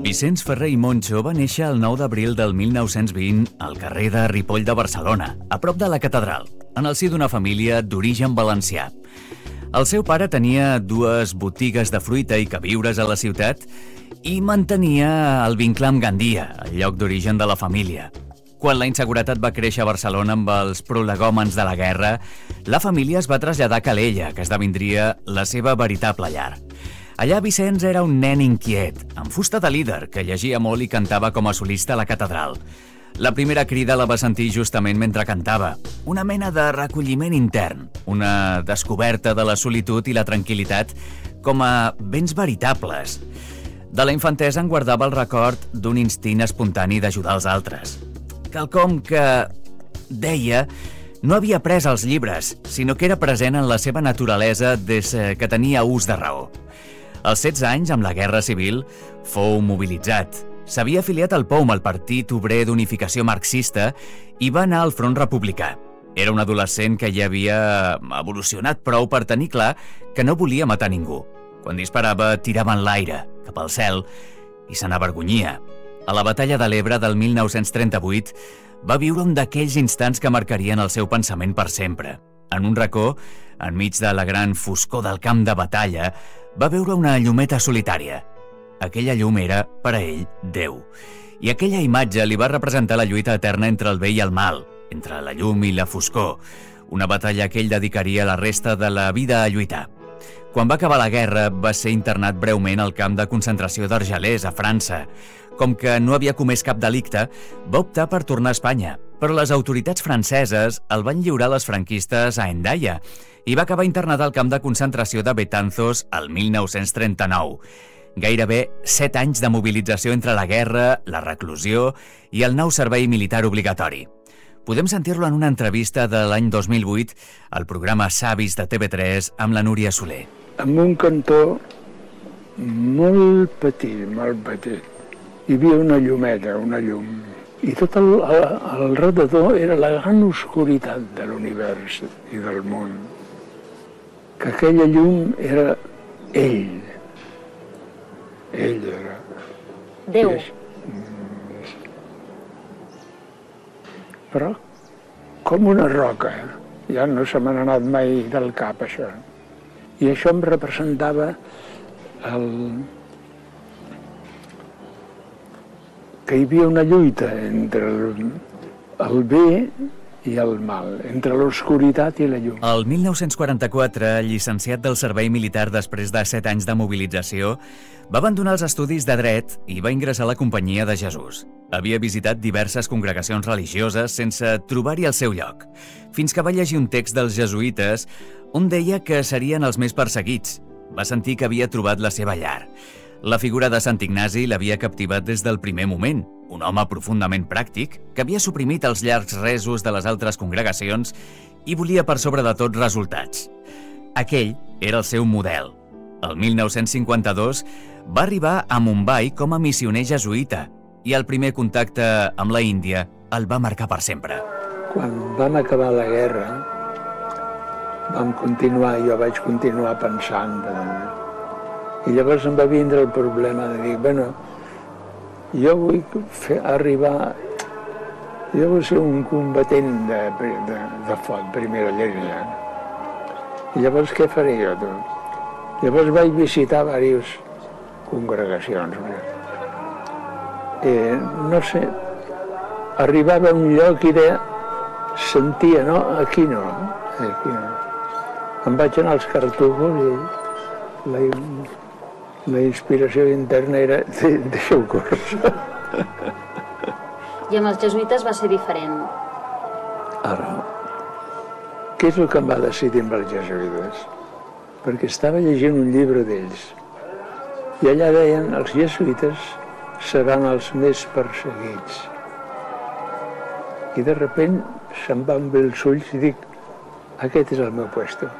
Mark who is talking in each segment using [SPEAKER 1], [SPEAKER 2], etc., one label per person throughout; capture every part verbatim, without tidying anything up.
[SPEAKER 1] Vicenç Ferrer i Moncho va néixer el nou d'abril del mil nou-cents vint al carrer de Ripoll de Barcelona, a prop de la catedral, en el si d'una família d'origen valencià. El seu pare tenia dues botigues de fruita i queviures a la ciutat i mantenia el vincle amb Gandia, el lloc d'origen de la família. Quan la inseguretat va créixer a Barcelona amb els prolegòmens de la guerra, la família es va traslladar a Calella, que esdevindria la seva veritable llar. Allà Vicenç era un nen inquiet, amb fusta de líder, que llegia molt i cantava com a solista a la catedral. La primera crida la va sentir justament mentre cantava. Una mena de recolliment intern, una descoberta de la solitud i la tranquil·litat com a béns veritables. De la infantesa en guardava el record d'un instint espontani d'ajudar els altres. Quelcom que, deia, no havia pres els llibres, sinó que era present en la seva naturalesa des que tenia ús de raó. Als setze anys, amb la Guerra Civil, fou mobilitzat. S'havia afiliat al P O M, el Partit Obrer d'Unificació Marxista, i va anar al front republicà. Era un adolescent que ja havia evolucionat prou per tenir clar que no volia matar ningú. Quan disparava, tirava en l'aire, cap al cel, i se n'avergonyia. A la Batalla de l'Ebre del mil nou-cents trenta-vuit va viure un d'aquells instants que marcarien el seu pensament per sempre. En un racó, enmig de la gran foscor del camp de batalla, va veure una llumeta solitària. Aquella llum era, per a ell, Déu. I aquella imatge li va representar la lluita eterna entre el bé i el mal, entre la llum i la foscor, una batalla que ell dedicaria la resta de la vida a lluitar. Quan va acabar la guerra, va ser internat breument al camp de concentració d'Argelers, a França. Com que no havia comès cap delicte, va optar per tornar a Espanya, però les autoritats franceses el van lliurar a les franquistes a Hendaia i va acabar internat al camp de concentració de Betanzos el mil nou-cents trenta-nou. Gairebé set anys de mobilització entre la guerra, la reclusió i el nou servei militar obligatori. Podem sentir-lo en una entrevista de l'any dos mil vuit al programa Savis de T V tres amb la Núria Soler.
[SPEAKER 2] En un cantó molt petit, molt petit, hi havia una llumeta, una llum, i tot al, al redador era la gran oscuritat de l'univers i del món. Que aquella llum era ell. Ell era.
[SPEAKER 3] Déu.
[SPEAKER 2] Però com una roca, ja no se m'ha anat mai del cap, això. I això em representava el... que hi havia una lluita entre el, el bé i el mal, entre l'oscuritat i la llum.
[SPEAKER 1] El mil nou-cents quaranta-quatre, llicenciat del servei militar després de set anys de mobilització, va abandonar els estudis de dret i va ingressar a la Companyia de Jesús. Havia visitat diverses congregacions religioses sense trobar-hi el seu lloc, fins que va llegir un text dels jesuïtes on deia que serien els més perseguits. Va sentir que havia trobat la seva llar. La figura de Sant Ignasi l'havia captivat des del primer moment, un home profundament pràctic que havia suprimit els llargs resos de les altres congregacions i volia per sobre de tot resultats. Aquell era el seu model. El mil nou-cents cinquanta-dos va arribar a Mumbai com a missioner jesuïta i el primer contacte amb la Índia el va marcar per sempre.
[SPEAKER 2] Quan vam acabar la guerra, vam continuar, jo vaig continuar pensant. I llavors em va vindre el problema de dir, bueno, jo vull fer arribar, jo vull ser un combatent de, de, de foc, primera línia. I llavors què faré jo, tu? Llavors vaig visitar diverses congregacions. Eh, no sé, arribava a un lloc i de, sentia, no, aquí no, aquí no. Em vaig anar als cartugos i la, la inspiració interna era deixa-ho córrer.
[SPEAKER 3] I amb els jesuïtes va ser diferent.
[SPEAKER 2] Ara, què és el que em va decidir amb els jesuïtes? Perquè estava llegint un llibre d'ells i allà deien els jesuïtes seran els més perseguits. I de repent se'm van bé els ulls i dic, aquest és el meu puesto.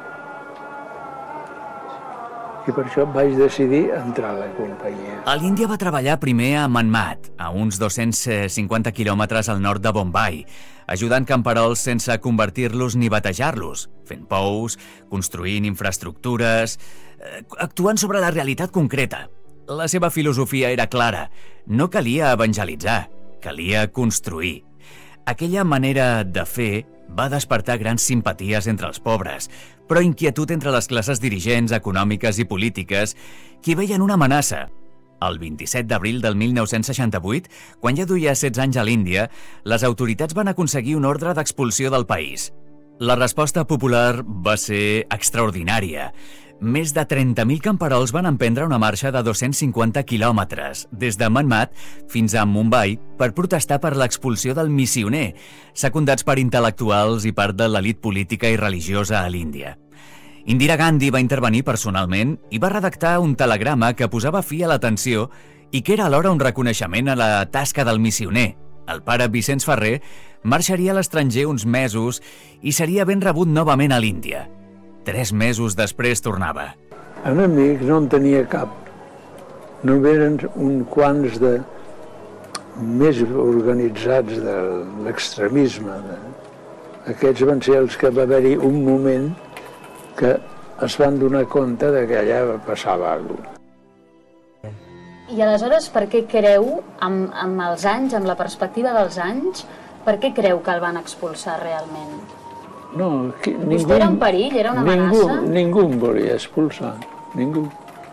[SPEAKER 2] I per això vaig decidir entrar a la companyia.
[SPEAKER 1] A l'Índia va treballar primer a Manmat, a uns dos-cents cinquanta quilòmetres al nord de Bombay, ajudant camperols sense convertir-los ni batejar-los, fent pous, construint infraestructures, actuant sobre la realitat concreta. La seva filosofia era clara. No calia evangelitzar, calia construir. Aquella manera de fer va despertar grans simpaties entre els pobres, però inquietud entre les classes dirigents, econòmiques i polítiques, qui veien una amenaça. El vint-i-set d'abril del mil nou-cents seixanta-vuit, quan ja duia setze anys a l'Índia, les autoritats van aconseguir un ordre d'expulsió del país. La resposta popular va ser extraordinària. Més de trenta mil camperols van emprendre una marxa de dos-cents cinquanta quilòmetres, des de Manmat fins a Mumbai, per protestar per l'expulsió del missioner, secundats per intel·lectuals i part de l'elit política i religiosa a l'Índia. Indira Gandhi va intervenir personalment i va redactar un telegrama que posava fi a la tensió i que era alhora un reconeixement a la tasca del missioner. El pare Vicenç Ferrer marxaria a l'estranger uns mesos i seria ben rebut novament a l'Índia. Tres mesos després tornava.
[SPEAKER 2] Enemics no en tenia cap. No eren un quants de més organitzats de l'extremisme. Aquests van ser els que va haver-hi un moment que es van donar compte de que allà passava alguna cosa.
[SPEAKER 3] I aleshores, per què creu, amb, amb els anys, amb la perspectiva dels anys, per què creu que el van expulsar realment?
[SPEAKER 2] No, que, ningú,
[SPEAKER 3] Vostè era un perill, era una
[SPEAKER 2] ningú,
[SPEAKER 3] amenaça?
[SPEAKER 2] Ningú em volia expulsar, ningú.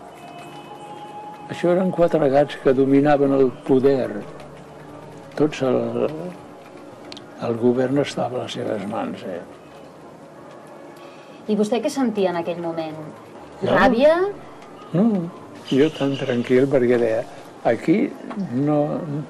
[SPEAKER 2] Això eren quatre gats que dominaven el poder. Tots el, el govern estava a les seves mans. Eh?
[SPEAKER 3] I vostè què sentia en aquell moment? Ràbia?
[SPEAKER 2] No, jo tan tranquil perquè deia, aquí no...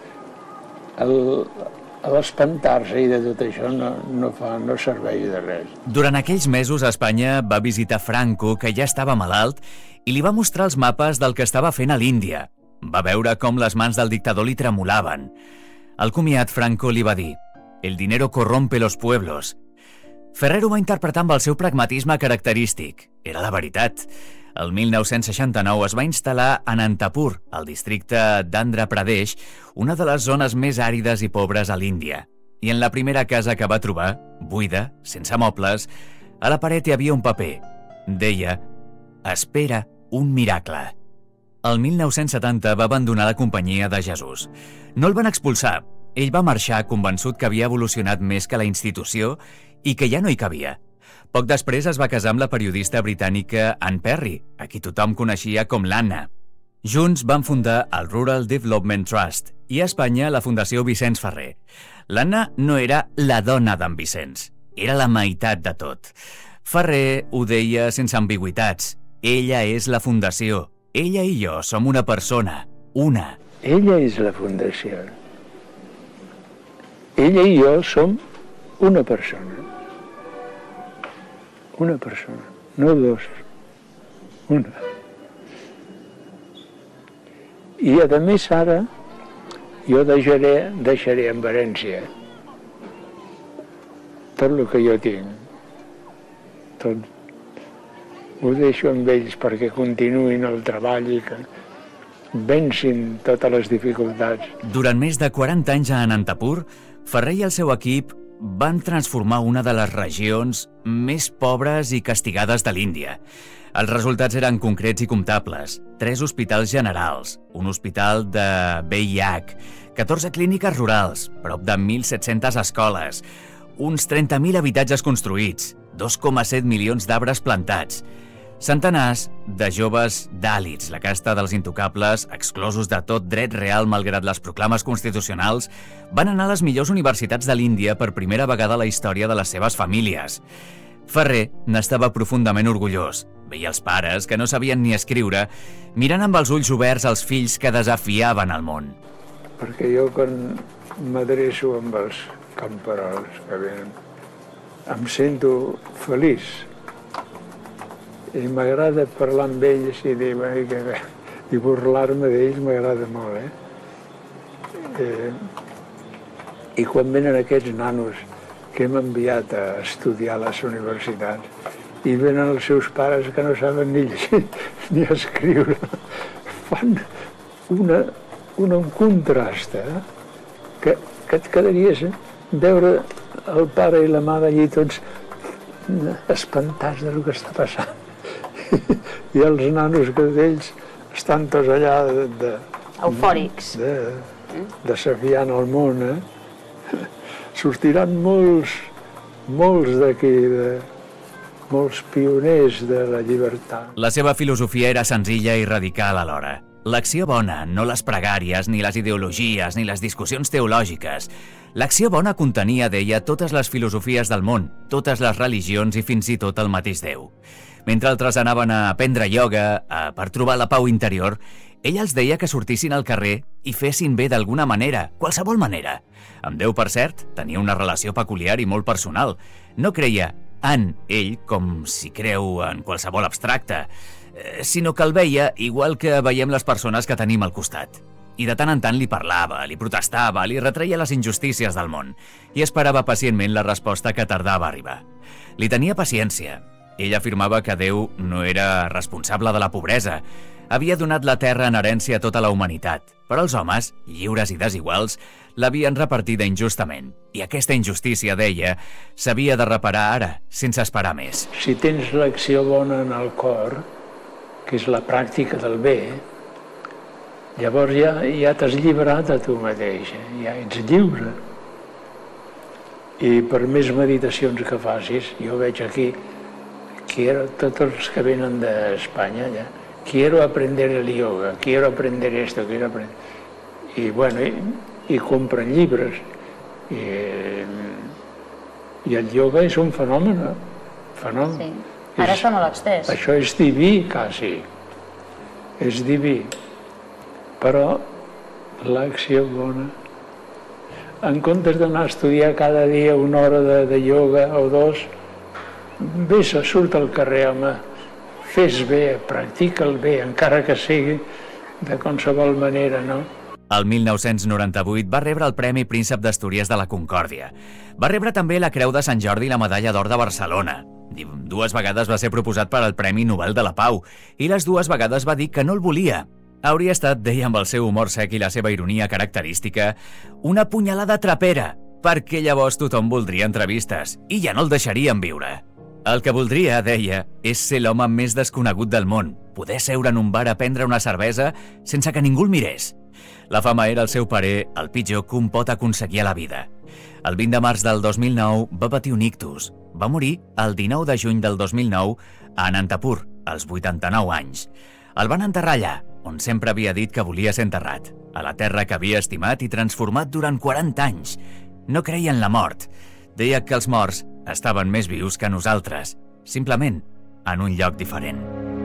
[SPEAKER 2] l'espantar-se i de tot això no, no, fa, no serveix de res.
[SPEAKER 1] Durant aquells mesos a Espanya va visitar Franco, que ja estava malalt, i li va mostrar els mapes del que estava fent a l'Índia. Va veure com les mans del dictador li tremolaven. Al comiat, Franco li va dir: «El dinero corrompe los pueblos». Ferrer ho va interpretar amb el seu pragmatisme característic. Era la veritat. El mil nou-cents seixanta-nou es va instal·lar a Anantapur, al districte d'Andhra Pradesh, una de les zones més àrides i pobres a l'Índia. I en la primera casa que va trobar, buida, sense mobles, a la paret hi havia un paper. Deia: «Espera un miracle». El mil nou-cents setanta va abandonar la companyia de Jesús. No el van expulsar. Ell va marxar convençut que havia evolucionat més que la institució i que ja no hi cabia. Poc després es va casar amb la periodista britànica Ann Perry, a qui tothom coneixia com l'Anna. Junts van fundar el Rural Development Trust i a Espanya la Fundació Vicenç Ferrer. L'Anna no era la dona d'en Vicenç, era la meitat de tot. Ferrer ho deia sense ambigüitats. Ella és la fundació. Ella i jo som una persona, una.
[SPEAKER 2] Ella és la fundació. Ella i jo som una persona. Una persona, no dos. Una. I a més ara jo deixaré, deixaré en herència tot el que jo tinc. Tot. Ho deixo amb ells perquè continuïn el treball i que vencin totes les dificultats.
[SPEAKER 1] Durant més de quaranta anys a Anantapur, Ferrer i el seu equip van transformar una de les regions més pobres i castigades de l'Índia. Els resultats eren concrets i comptables. Tres hospitals generals, un hospital de V I H, catorze clíniques rurals, prop de mil set-centes escoles, uns trenta mil habitatges construïts, dos coma set milions d'arbres plantats, centenars de joves dàlits, la casta dels intocables, exclosos de tot dret real malgrat les proclames constitucionals, van anar a les millors universitats de l'Índia per primera vegada a la història de les seves famílies. Ferrer n'estava profundament orgullós. Veia els pares, que no sabien ni escriure, mirant amb els ulls oberts els fills que desafiaven el món.
[SPEAKER 2] Perquè jo, quan m'adreço amb els camperols que venen, em sento feliç. I m'agrada parlar amb ells i, dir, i burlar-me d'ells m'agrada molt. Eh? Eh, I quan venen aquests nanos que hem enviat a estudiar a les universitats i venen els seus pares que no saben ni llegir ni escriure, fan una, una, un contrast, eh? que, que et quedaries veure el pare i la mare allí tots espantats del que està passant. I els nanos que d'ells estan tots allà de, de,
[SPEAKER 3] Eufòrics.
[SPEAKER 2] de, desafiant el món, eh? Sortiran molts, molts d'aquí, de, molts pioners de la llibertat.
[SPEAKER 1] La seva filosofia era senzilla i radical alhora. L'acció bona, no les pregàries, ni les ideologies, ni les discussions teològiques. L'acció bona contenia, deia, totes les filosofies del món, totes les religions i fins i tot el mateix Déu. Mentre altres anaven a aprendre ioga, a, per trobar la pau interior, ell els deia que sortissin al carrer i fessin bé d'alguna manera, qualsevol manera. Amb Déu, per cert, tenia una relació peculiar i molt personal. No creia en ell com si creu en qualsevol abstracte, sinó que el veia igual que veiem les persones que tenim al costat. I de tant en tant li parlava, li protestava, li retreia les injustícies del món i esperava pacientment la resposta que tardava a arribar. Li tenia paciència. Ell afirmava que Déu no era responsable de la pobresa. Havia donat la terra en herència a tota la humanitat, però els homes, lliures i desiguals, l'havien repartida injustament. I aquesta injustícia, deia, s'havia de reparar ara, sense esperar més.
[SPEAKER 2] Si tens l'acció bona en el cor, que és la pràctica del bé, llavors ja, ja t'has lliberat a tu mateix, ja ets lliure. I per més meditacions que facis, jo veig aquí, quiero, tots els que venen d'Espanya, ja, quiero aprender el yoga, quiero aprender esto, quiero aprender... I, bueno, i, i compren llibres. I, I el yoga és un fenomen, fenomen.
[SPEAKER 3] Sí. Ara és, això no l'extès.
[SPEAKER 2] Això és diví, quasi. És diví. Però l'acció bona, en comptes d'anar a estudiar cada dia una hora de, de yoga o dos, vés, surt al carrer, home, fes bé, practica el bé, encara que sigui de qualsevol manera, no?
[SPEAKER 1] El mil nou-cents noranta-vuit va rebre el Premi Príncep d'Astúries de la Concòrdia. Va rebre també la Creu de Sant Jordi i la Medalla d'Or de Barcelona. Dues vegades va ser proposat per al Premi Nobel de la Pau i les dues vegades va dir que no el volia. Hauria estat, deia amb el seu humor sec i la seva ironia característica, una punyalada trapera, perquè llavors tothom voldria entrevistes i ja no el deixarien viure. El que voldria, deia, és ser l'home més desconegut del món, poder seure en un bar a prendre una cervesa sense que ningú el mirés. La fama era, el seu parer, el pitjor que un pot aconseguir a la vida. El vint de març del dos mil nou va patir un ictus. Va morir el dinou de juny del dos mil nou a Anantapur, als vuitanta-nou anys. El van enterrar allà, on sempre havia dit que volia ser enterrat, a la terra que havia estimat i transformat durant quaranta anys. No creia en la mort. Deia que els morts estaven més vius que nosaltres, simplement en un lloc diferent.